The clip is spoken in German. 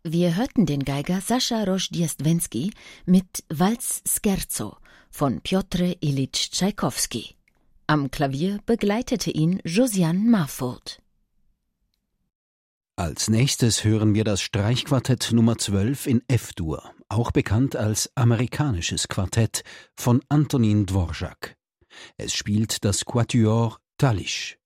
Wir hörten den Geiger Sascha Rozhdestvenski mit Walz Scherzo von Pjotr Ilyitsch Tschaikowski. Am Klavier begleitete ihn Josiane Marfurt. Als nächstes hören wir das Streichquartett Nummer 12 in F-Dur, auch bekannt als amerikanisches Quartett von Antonin Dvorak. Es spielt das Quatuor Talish.